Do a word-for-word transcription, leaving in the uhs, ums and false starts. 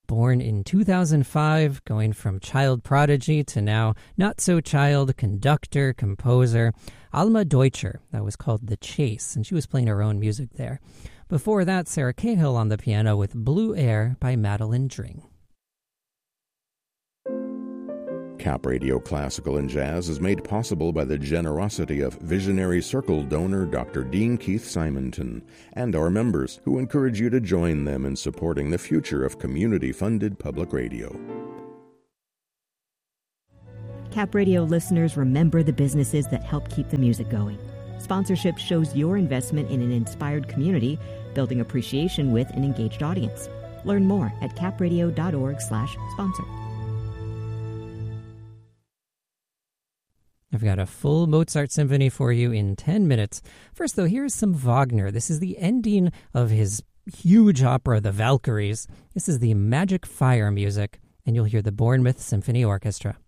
Born in two thousand five, going from child prodigy to now not-so-child conductor, composer, Alma Deutscher. That was called The Chase, and she was playing her own music there. Before that, Sarah Cahill on the piano with Blue Air by Madeline Dring. Cap Radio Classical and Jazz is made possible by the generosity of Visionary Circle donor Doctor Dean Keith Simonton and our members, who encourage you to join them in supporting the future of community-funded public radio. Cap Radio listeners, remember the businesses that help keep the music going. Sponsorship shows your investment in an inspired community, building appreciation with an engaged audience. Learn more at capradio.org slash sponsor. I've got a full Mozart symphony for you in ten minutes. First, though, here's some Wagner. This is the ending of his huge opera, The Valkyries. This is the Magic Fire music, and you'll hear the Bournemouth Symphony Orchestra.